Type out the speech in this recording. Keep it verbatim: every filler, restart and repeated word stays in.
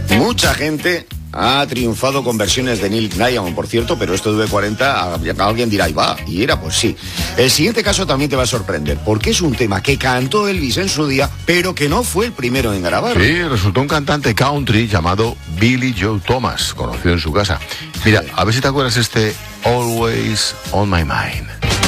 Mucha gente ha triunfado con versiones de Neil Diamond, por cierto, pero esto de V cuarenta, alguien dirá, y va, y era, pues sí. El siguiente caso también te va a sorprender, porque es un tema que cantó Elvis en su día, pero que no fue el primero en grabarlo. Sí, resultó un cantante country llamado Billy Joe Thomas, conocido en su casa. Mira, a ver si te acuerdas este Always on My Mind.